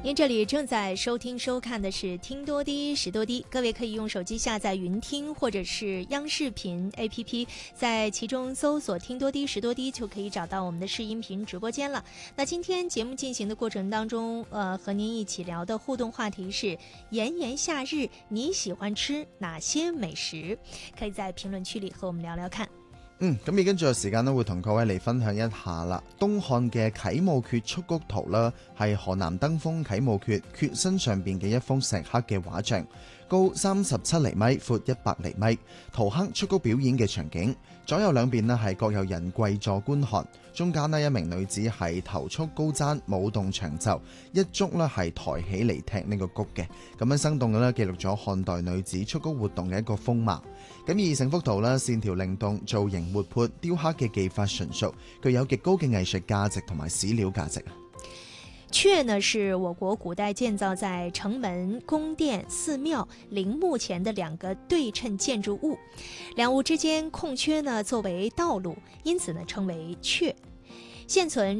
您这里正在收听收看的是听多滴识多滴，各位可以用手机下载云听或者是央视频 APP， 在其中搜索听多滴识多滴就可以找到我们的视音频直播间了。那今天节目进行的过程当中，和您一起聊的互動話題是炎炎夏日你喜歡吃哪些美食？可以在評論區裏和我們聊聊看。 咁而跟住嘅時間呢，會同各位嚟分享一下啦。東漢嘅啟墓闕出谷圖啦，係河南登封啟墓闕闕身上邊嘅一幅石刻嘅畫像，高37厘米，闊100厘米，圖刻出谷表演嘅場景。左右兩邊呢係各有人跪坐觀看，中間呢一名女子係頭束高簪，舞動長袖，一足呢係抬起嚟踢呢個谷嘅，咁樣生動嘅呢記錄咗漢代女子出谷活動嘅一個風貌。咁而成幅圖呢線條靈動，造型活潑，雕刻嘅技法純熟，具有極高嘅藝術價值同埋史料價值。 闕呢是我國古代建造在城門、宮殿、寺廟、陵墓前的兩個對稱建築物，兩物之間空缺呢作為道路，因此呢稱為闕。現存